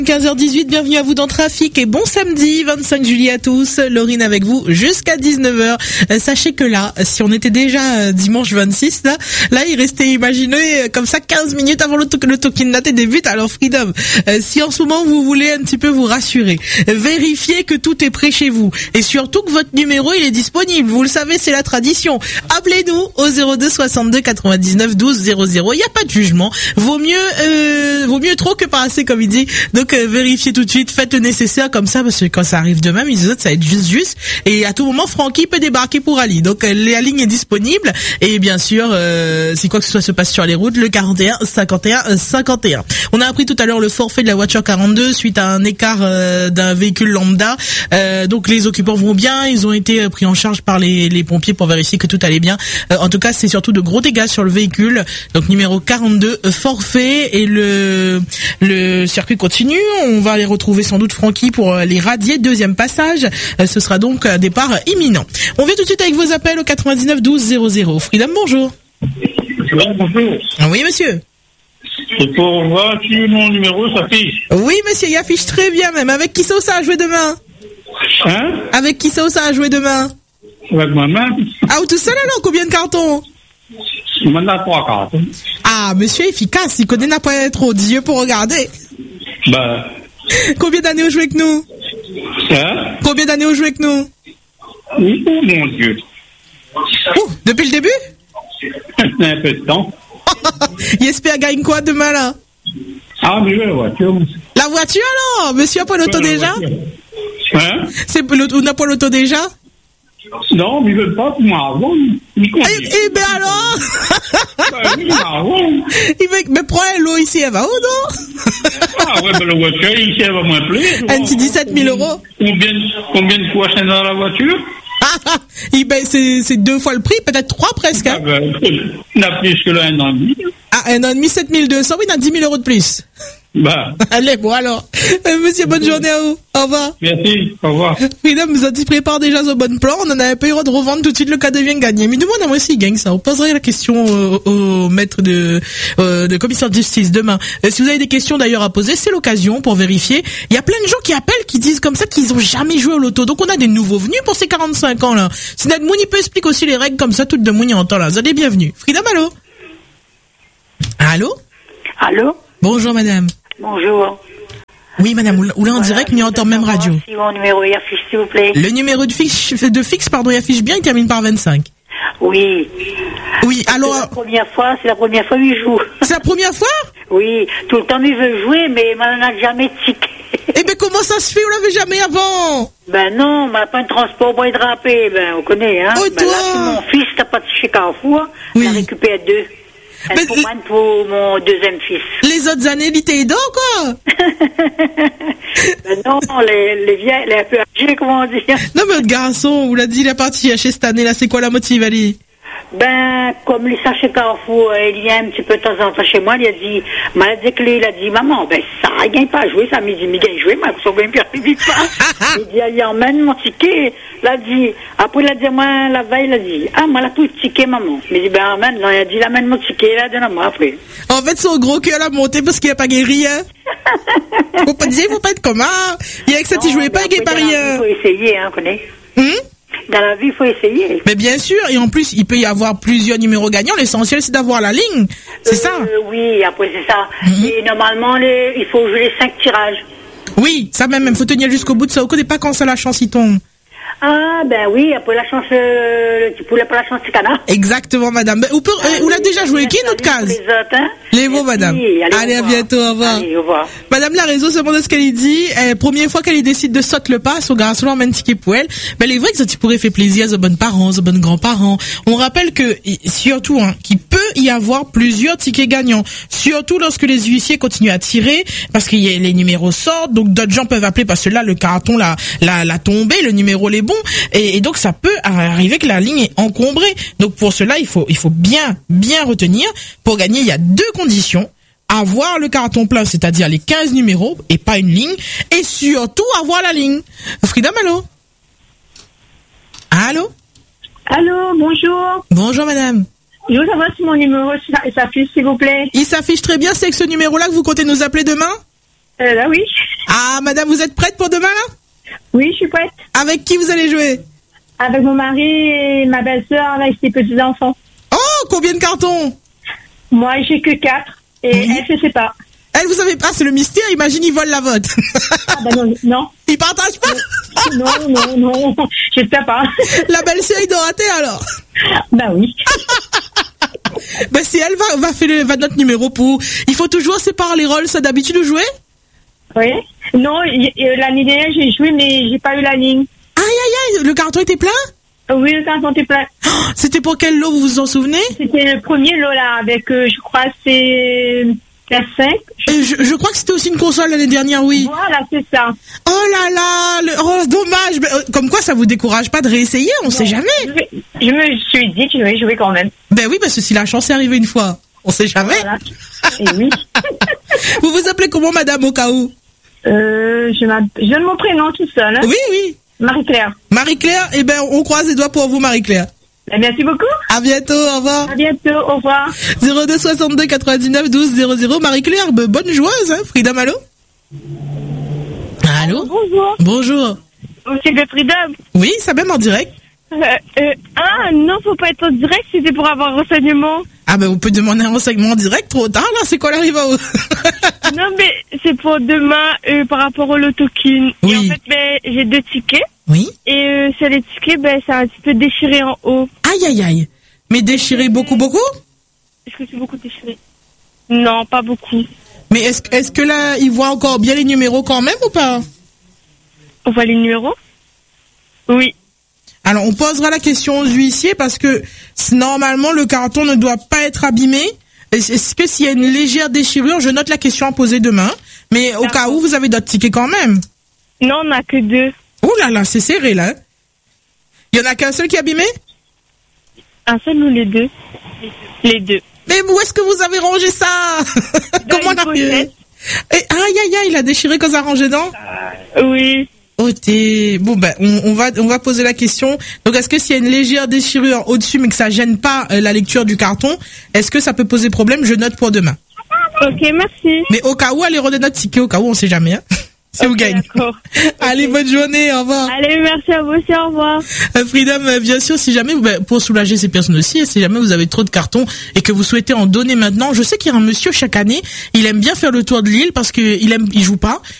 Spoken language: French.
15h18, bienvenue à vous dans Trafic et bon samedi 25 juillet à tous. Laurine avec vous jusqu'à 19h. Sachez que là, si on était déjà dimanche 26, là il restait, imaginez, comme ça 15 minutes avant le Talking Nat débute. Alors Freedom, si en ce moment vous voulez un petit peu vous rassurer, vérifiez que tout est prêt chez vous et surtout que votre numéro il est disponible. Vous le savez, c'est la tradition. Appelez-nous au 02 62 99 12 00. Il n'y a pas de jugement. Vaut mieux trop que pas assez, comme il dit. Donc vérifiez tout de suite, faites le nécessaire comme ça, parce que quand ça arrive demain, les autres, ça va être juste. Et à tout moment, Francky peut débarquer pour Ali. Donc la ligne est disponible. Et bien sûr, si quoi que ce soit se passe sur les routes, le 41 51 51. On a appris tout à l'heure le forfait de la voiture 42 suite à un écart d'un véhicule lambda. Donc les occupants vont bien, ils ont été pris en charge par les pompiers pour vérifier que tout allait bien. En tout cas, c'est surtout de gros dégâts sur le véhicule. Donc numéro 42, forfait, et le circuit continue. On va aller retrouver sans doute Francky pour les radiers, deuxième passage. Ce sera donc un départ imminent. On vient tout de suite avec vos appels au 99 12 00. Freedom, bonjour. Bonjour. Oui, monsieur. C'est pour voir si mon numéro s'affiche. Oui, monsieur, il affiche très bien même. Avec qui ça a joué demain? Hein? Avec qui ça a joué demain? Avec moi-même. Ah, ou tout seul alors? Combien de cartons? Il m'en a 3 cartes. Ah, monsieur efficace, il connaît n'a pas trop d'yeux pour regarder. Bah. Combien d'années vous jouez avec nous? Hein? Combien d'années vous jouez avec nous? Oh mon Dieu. Depuis le début? Un peu de temps. Il espère gagner quoi demain là? Ah, mais la voiture. La voiture alors? Monsieur a pas l'auto déjà? Hein? On n'a pas l'auto déjà? Non, mais ils veulent pas pour moi avant. Eh ben alors? Mais prends un lot ici, elle va où, non? Ah ouais, ben la voiture, ici, elle va moins plus. Un petit 17 000 euros. Combien de fois c'est dans la voiture? Ben c'est 2 fois le prix, peut-être 3 presque. Hein? Ah ben, on a plus que là, 1 an et demi. Ah, 1 an et demi, 7 200, oui, on a 10 000 euros de plus. Bah. Allez, bon alors. Monsieur, bonne journée à vous. Au revoir. Merci, au revoir. Freedom nous a dit prépare déjà ce bon plan. On en avait pas eu le droit de revendre tout de suite, le cas devient gagné. Mais demande à moi s'il gagne ça. On poserait la question au maître de commissaire de justice demain. Si vous avez des questions d'ailleurs à poser, c'est l'occasion pour vérifier. Il y a plein de gens qui appellent, qui disent comme ça qu'ils ont jamais joué au loto. Donc on a des nouveaux venus pour ces 45 ans là. Si Nad Mouni peut expliquer aussi les règles comme ça, toutes de Mouni entend là. Vous êtes bienvenus. Freedom, allô? Allô? Allô? Bonjour madame. Bonjour. Oui, madame, Oula en direct, mais on entend même radio. Si mon numéro y affiche, s'il vous plaît. Le numéro de fixe, il affiche bien, il termine par 25. Oui. Oui, alors. C'est la première fois qu'il joue. C'est la première fois? Oui, tout le temps il veut jouer, mais il m'en a jamais de ticket. Eh ben, comment ça se fait? On l'avait jamais avant? Ben non, on m'a pas de transport pour être drapé, ben, on connaît, hein. Oh, ben, toi. Là, si mon fils, t'as pas de chez Carrefour, oui. Il a récupéré 2. Mais pour mon deuxième fils. Les autres années, il était aidant, quoi. Ben non, les vieilles, les un peu âgés, comment on dit. Non, mais votre garçon, vous l'a dit, il est parti acheter cette année-là, c'est quoi la motive, Ali? Ben, comme les sachets Carrefour, il vient un petit peu de temps en temps chez moi, il a dit, il a dit, maman, ben, ça, il gagne pas à jouer, ça, mais il dit, mais il gagne jouer, mais ça gagne pas, il dit pas. Il dit, il emmène mon ticket, il a dit, après, il a dit, moi, la veille, il a dit, ah, moi, là, tout le ticket, maman. Il dit, ben, emmène, non, il a dit, il amène mon ticket, là, donne-moi après. En fait, son gros cœur a monté parce qu'il a pas guéri, hein. Faut pas dire, faut pas être comment. Il y a que ça, tu jouais pas, il gagne pas rien. Il faut essayer, hein, on connaît. Dans la vie, il faut essayer. Mais bien sûr, et en plus, il peut y avoir plusieurs numéros gagnants. L'essentiel, c'est d'avoir la ligne. C'est ça? Oui, après, c'est ça. Et normalement, il faut jouer les 5 tirages. Oui, ça même, il faut tenir jusqu'au bout de ça. On connaît pas quand ça la chance, il tombe. Ah, ben oui, après la chance, le petit poulet pour la chance du canard. Exactement, madame. On l'a déjà joué qui, notre case? Les autres, hein? Les mots, madame. Allez, à bientôt, au revoir. Allez, au revoir. Madame la réseau, c'est bon de ce qu'elle dit. Première fois qu'elle décide de sauter le pas, son garçon l'emmène ticket pour elle. Ben, il est vrai que ça pourrait faire plaisir aux bonnes parents, aux bonnes grands-parents. On rappelle que, surtout, qu'il peut y avoir plusieurs tickets gagnants. Surtout lorsque les huissiers continuent à tirer, parce que les numéros sortent, donc d'autres gens peuvent appeler parce que là, le carton l'a tombé, le numéro les bon, et donc ça peut arriver que la ligne est encombrée. Donc pour cela, il faut bien retenir. Pour gagner, il y a 2 conditions. Avoir le carton plein, c'est-à-dire les 15 numéros et pas une ligne, et surtout avoir la ligne. Freedom, allô? Allô? Allô, bonjour. Bonjour madame. Je veux savoir si mon numéro s'affiche, s'il vous plaît. Il s'affiche très bien, c'est avec ce numéro-là que vous comptez nous appeler demain? Là, oui. Ah, madame, vous êtes prête pour demain, là? Oui, je suis prête. Avec qui vous allez jouer? Avec mon mari et ma belle-sœur, avec ses petits-enfants. Oh, combien de cartons? Moi, j'ai que 4. Et elle, je sais pas. Elle, vous savez pas, c'est le mystère, imagine, ils volent la vôtre. Ah, bah non. Ils partagent pas? Non. J'espère pas. La belle-sœur, il doit rater, alors. Bah oui. Ben, si elle va notre numéro pour, il faut toujours séparer les rôles, ça d'habitude de jouer? Oui. Non, l'année dernière, j'ai joué, mais j'ai pas eu la ligne. Aïe, le carton était plein? Oui, le carton était plein. C'était pour quel lot, vous vous en souvenez? C'était le premier lot, là, avec, je crois, c'est la 5. Je crois que c'était aussi une console l'année dernière, oui. Voilà, c'est ça. Oh là là, dommage. Comme quoi, ça vous décourage pas de réessayer, on sait jamais. Je me suis dit que je vais jouer quand même. Ben oui, parce que si la chance est arrivée une fois, on sait jamais. Voilà. Et oui. Vous vous appelez comment, madame, au cas où? Je donne mon prénom tout seul. Hein. Oui. Marie-Claire. Marie-Claire, eh ben, on croise les doigts pour vous, Marie-Claire. Merci beaucoup. À bientôt, au revoir. À bientôt, au revoir. 02 62 99 12 00. Marie-Claire, bonne joueuse, hein. Freedom, allô? Allô? Bonjour. Bonjour. C'est de Freedom. Oui, ça même en direct. Non, faut pas être en direct, c'était pour avoir un renseignement. Ah ben, on peut demander un renseignement en direct, trop tard, là, c'est quoi l'arrive à Non, mais c'est pour demain, par rapport au loto-kin. Oui. Et en fait, j'ai 2 tickets. Oui. Et sur les tickets, c'est un petit peu déchiré en haut. Aïe. Mais déchiré beaucoup? Est-ce que c'est beaucoup déchiré? Non, pas beaucoup. Mais est-ce que là, il voit encore bien les numéros quand même ou pas? On voit les numéros? Oui. Alors, on posera la question aux huissiers parce que normalement, le carton ne doit pas être abîmé. Est-ce que s'il y a une légère déchirure, je note la question à poser demain. Mais au cas où, vous avez d'autres tickets quand même. Non, on n'a que 2. Oh là là, c'est serré là. Il y en a qu'un seul qui est abîmé? Un seul ou les 2? Les 2. Mais où est-ce que vous avez rangé ça? Comment on a pochette. Aïe, il a déchiré quand ça a rangé dedans? Oui. Oh, bon, ben, on va poser la question. Donc, est-ce que s'il y a une légère déchirure au-dessus, mais que ça gêne pas la lecture du carton, est-ce que ça peut poser problème? Je note pour demain. Ok, merci. Mais au cas où, allez redonner notre ticket, au cas où, on sait jamais, hein. Si vous gagnez. D'accord. Allez, bonne journée, au revoir. Allez, merci à vous aussi, au revoir. Freedom, bien sûr, si jamais, pour soulager ces personnes aussi, si jamais vous avez trop de cartons et que vous souhaitez en donner maintenant, je sais qu'il y a un monsieur chaque année, il aime bien faire le tour de l'île parce que il joue pas,